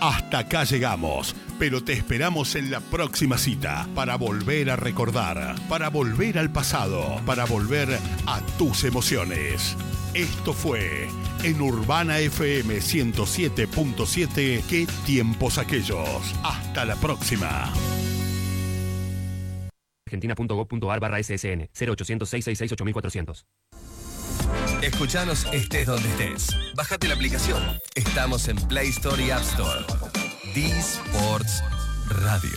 Hasta acá llegamos, pero te esperamos en la próxima cita para volver a recordar, para volver al pasado, para volver a tus emociones. Esto fue en Urbana FM 107.7. ¿Qué tiempos aquellos? Hasta la próxima. Argentina.gov.ar/SSN 0800-666-8400. Escuchanos estés donde estés. Bájate la aplicación. Estamos en Play Store y App Store. D-Sports Radio.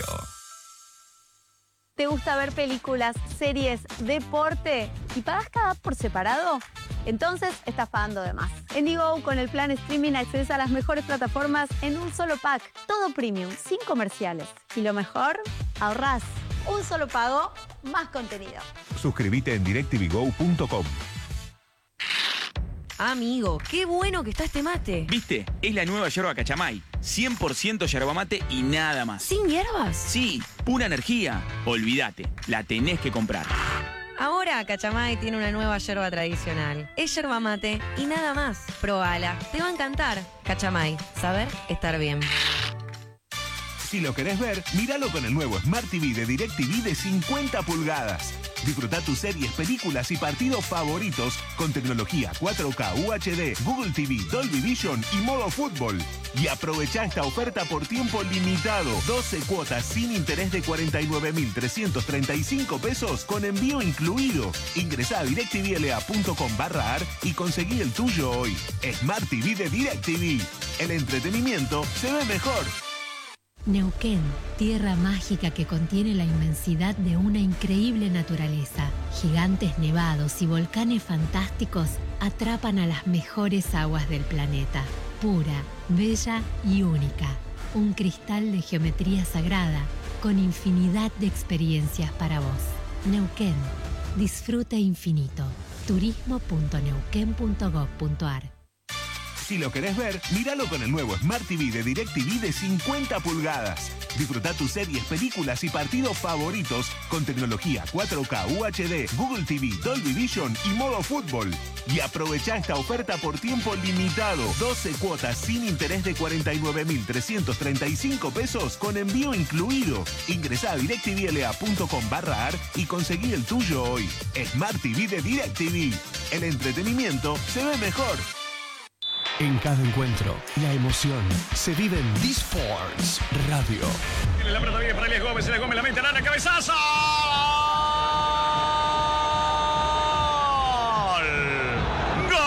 ¿Te gusta ver películas, series, deporte y pagas cada app por separado? Entonces estás pagando de más. En Digo, con el plan streaming accedes a las mejores plataformas en un solo pack. Todo premium, sin comerciales. Y lo mejor, ahorrás. Un solo pago, más contenido. Suscríbete en directvgo.com. Amigo, qué bueno que está este mate. ¿Viste? Es la nueva yerba Cachamay. 100% yerba mate y nada más. ¿Sin hierbas? Sí, pura energía. Olvídate, la tenés que comprar. Ahora Cachamay tiene una nueva yerba tradicional. Es yerba mate y nada más. Probala, te va a encantar. Cachamay, saber estar bien. Si lo querés ver, míralo con el nuevo Smart TV de DirecTV de 50 pulgadas. Disfruta tus series, películas y partidos favoritos con tecnología 4K, UHD, Google TV, Dolby Vision y modo fútbol. Y aprovecha esta oferta por tiempo limitado. 12 cuotas sin interés de 49.335 pesos con envío incluido. Ingresá a directvla.com/ar y conseguí el tuyo hoy. Smart TV de DirecTV. El entretenimiento se ve mejor. Neuquén, tierra mágica que contiene la inmensidad de una increíble naturaleza. Gigantes nevados y volcanes fantásticos atrapan a las mejores aguas del planeta. Pura, bella y única. Un cristal de geometría sagrada con infinidad de experiencias para vos. Neuquén, disfrute infinito. turismo.neuquén.gov.ar. Si lo querés ver, míralo con el nuevo Smart TV de DirecTV de 50 pulgadas. Disfruta tus series, películas y partidos favoritos con tecnología 4K, UHD, Google TV, Dolby Vision y modo fútbol. Y aprovecha esta oferta por tiempo limitado. 12 cuotas sin interés de 49.335 pesos con envío incluido. Ingresá a directvla.com/ar y conseguí el tuyo hoy. Smart TV de DirecTV. El entretenimiento se ve mejor. En cada encuentro, la emoción se vive en D-Sports Radio. Tiene la pelota bien para Elías Gómez, Elías Gómez la mete, Arana, cabezazo. ¡Gol!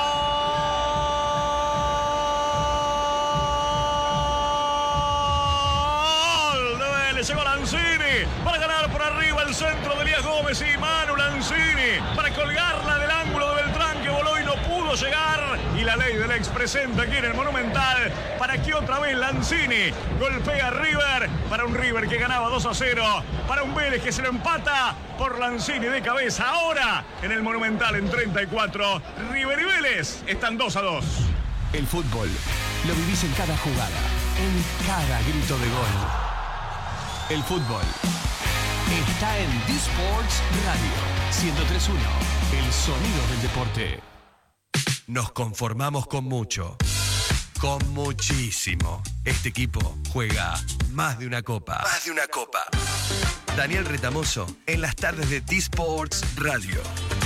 ¡Gol! De Vélez, llegó Lanzini para ganar por arriba el centro de Elías Gómez y Manu Lanzini para colgarla del ángulo de Beltrán que voló y no pudo llegar. Y la ley del ex presente aquí en el Monumental para que otra vez Lanzini golpea a River, para un River que ganaba 2-0, para un Vélez que se lo empata por Lanzini de cabeza. Ahora en el Monumental en 34, River y Vélez están 2-2. El fútbol lo vivís en cada jugada, en cada grito de gol. El fútbol está en D-Sports Radio 103.1, el sonido del deporte. Nos conformamos con mucho, con muchísimo. Este equipo juega más de una copa. Más de una copa. Daniel Retamoso en las tardes de D-Sports Radio.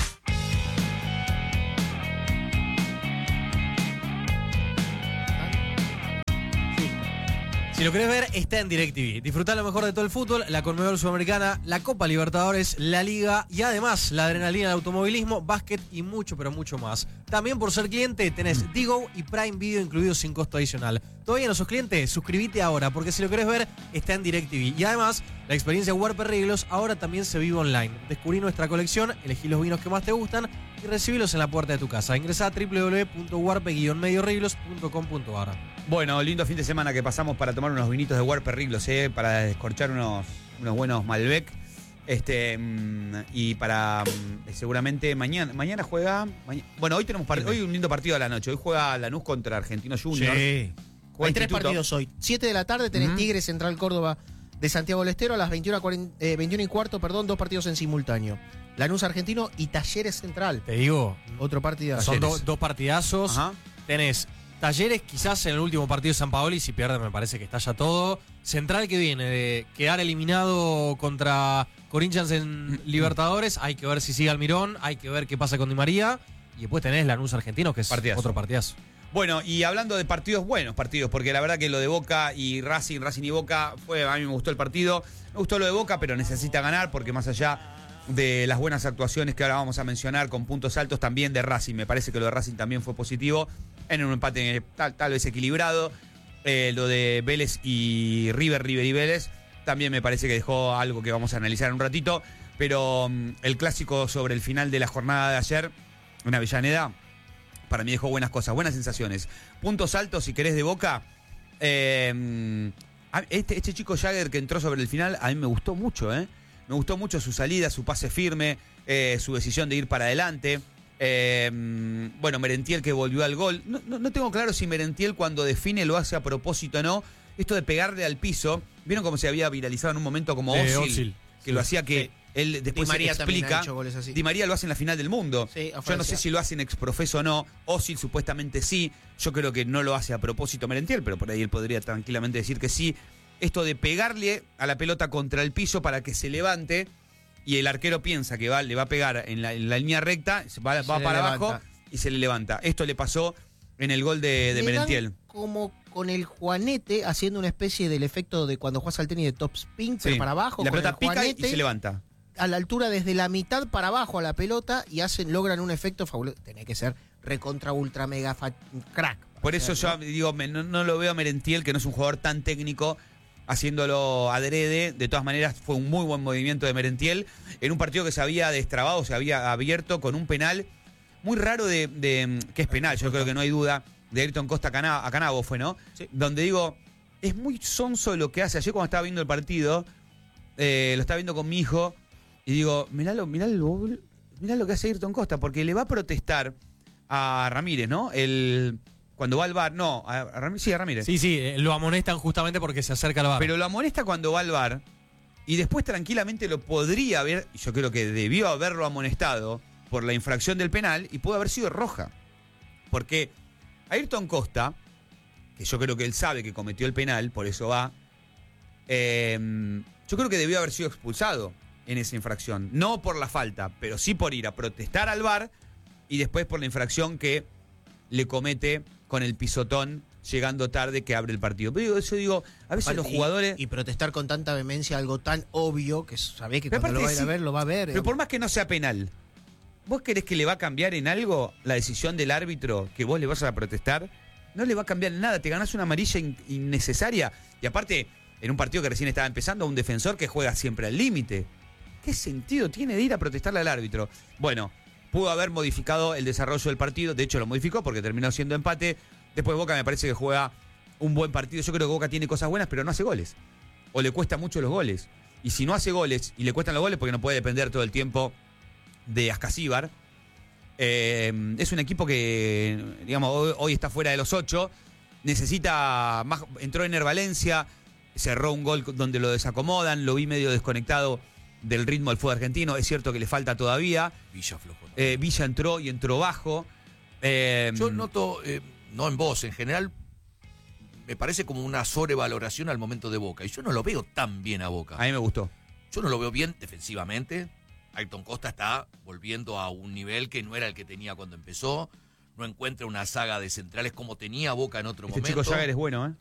Si lo querés ver, está en DirecTV. Disfrutá lo mejor de todo el fútbol, la Conmebol Sudamericana, la Copa Libertadores, la Liga y además la adrenalina del automovilismo, básquet y mucho, pero mucho más. También por ser cliente tenés Digo y Prime Video incluidos sin costo adicional. ¿Todavía no sos cliente? Suscríbete ahora, porque si lo querés ver, está en DirecTV. Y además, la experiencia Warper Riglos ahora también se vive online. Descubrí nuestra colección, elegí los vinos que más te gustan y recibílos en la puerta de tu casa. Ingresá a www.warpe-medioriglos.com.ar. Bueno, lindo fin de semana que pasamos para tomar unos vinitos de Warper Riglos, para descorchar unos buenos Malbec. Y para seguramente mañana juega. Bueno, hoy tenemos hoy un lindo partido a la noche. Hoy juega Lanús contra Argentinos Juniors. Sí. Hay 3 partidos hoy. 7 de la tarde tenés Tigres Central Córdoba de Santiago del Estero a las 21:15, 2 partidos en simultáneo. Lanús Argentino y Talleres Central. Te digo. Otro partidazo. Son dos partidazos. Ajá. Tenés Talleres quizás en el último partido de San Paoli, si pierde me parece que está ya todo. Central que viene de quedar eliminado contra Corinthians en Libertadores, hay que ver si sigue Almirón, hay que ver qué pasa con Di María. Y después tenés Lanús Argentinos, que es otro partidazo. Bueno, y hablando de partidos, buenos partidos, porque la verdad que lo de Boca y Racing y Boca, a mí me gustó el partido. Me gustó lo de Boca, pero necesita ganar, porque más allá de las buenas actuaciones que ahora vamos a mencionar con puntos altos, también de Racing, me parece que lo de Racing también fue positivo, en un empate tal vez equilibrado. Lo de Vélez y River y Vélez, también me parece que dejó algo que vamos a analizar en un ratito, pero el clásico sobre el final de la jornada de ayer, en Avellaneda, para mí dejó buenas cosas, buenas sensaciones. Puntos altos, si querés, de Boca. Este chico Jagger que entró sobre el final, a mí me gustó mucho, Me gustó mucho su salida, su pase firme, su decisión de ir para adelante. Bueno, Merentiel que volvió al gol. No tengo claro si Merentiel cuando define lo hace a propósito o no. Esto de pegarle al piso, ¿vieron cómo se había viralizado en un momento como Özil? Que lo hacía que... Él después Di María explica. ha hecho goles así. Di María lo hace en la final del mundo. Sí, yo no sé si lo hace en exprofeso o no. Özil supuestamente sí. Yo creo que no lo hace a propósito Merentiel, pero por ahí él podría tranquilamente decir que sí. Esto de pegarle a la pelota contra el piso para que se levante y el arquero piensa que le va a pegar en la línea recta, va para abajo y se le levanta. Esto le pasó en el gol de Merentiel. Como con el juanete haciendo una especie del efecto de cuando juegas al tenis de top spin, pero para abajo. La con pelota el pica y juanete, se levanta. A la altura desde la mitad para abajo a la pelota y logran un efecto fabuloso. Tenés que ser recontra ultra mega crack. Por eso yo digo, no lo veo a Merentiel, que no es un jugador tan técnico, haciéndolo adrede. De todas maneras, fue un muy buen movimiento de Merentiel en un partido que se había destrabado, se había abierto con un penal muy raro que es penal, yo creo que no hay duda, de Ayrton Costa a Canavo fue, ¿no? Sí. Donde digo, es muy sonso lo que hace. Ayer cuando estaba viendo el partido, lo estaba viendo con mi hijo, y digo, mirá lo que hace Ayrton Costa, porque le va a protestar a Ramírez, ¿no? Cuando va al VAR, no, a Ramírez. Sí, lo amonestan justamente porque se acerca al VAR. Pero lo amonesta cuando va al VAR, y después tranquilamente lo podría haber, y yo creo que debió haberlo amonestado por la infracción del penal, y pudo haber sido roja. Porque Ayrton Costa, que yo creo que él sabe que cometió el penal, por eso va, yo creo que debió haber sido expulsado en esa infracción. No por la falta, pero sí por ir a protestar al VAR y después por la infracción que le comete con el pisotón llegando tarde que abre el partido. Pero digo, a veces los jugadores... Y protestar con tanta vehemencia algo tan obvio que sabés que cuando lo va a ir a ver, lo va a ver. Pero por más que no sea penal, ¿vos querés que le va a cambiar en algo la decisión del árbitro que vos le vas a protestar? No le va a cambiar en nada, te ganás una amarilla innecesaria. Y aparte, en un partido que recién estaba empezando, un defensor que juega siempre al límite. ¿Qué sentido tiene de ir a protestarle al árbitro? Bueno, pudo haber modificado el desarrollo del partido, de hecho lo modificó porque terminó siendo empate. Después Boca me parece que juega un buen partido. Yo creo que Boca tiene cosas buenas, pero no hace goles. O le cuesta mucho los goles. Y si no hace goles y le cuestan los goles, porque no puede depender todo el tiempo de Ascasíbar, es un equipo que, digamos, hoy está fuera de los 8, necesita más. Entró Ener Valencia, cerró un gol donde lo desacomodan, lo vi medio desconectado del ritmo del fútbol argentino, es cierto que le falta todavía. Villa flojo, ¿no? Villa entró y entró bajo. Yo noto, no en vos, en general, me parece como una sobrevaloración al momento de Boca, y yo no lo veo tan bien a Boca. A mí me gustó. Yo no lo veo bien defensivamente. Ayrton Costa está volviendo a un nivel que no era el que tenía cuando empezó. No encuentra una saga de centrales como tenía Boca en otro momento. Chico Jagger es bueno, ¿eh?